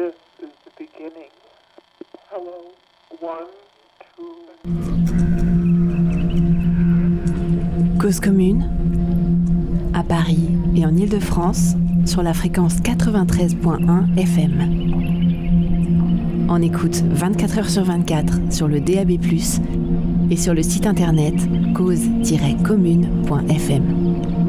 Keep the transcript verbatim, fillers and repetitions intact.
This is the beginning. Hello, one, two... Cause commune, à Paris et en Île-de-France, sur la fréquence quatre-vingt-treize virgule un F M. On écoute vingt-quatre heures sur vingt-quatre sur le D A B plus, et sur le site internet cause tiret commune point F M.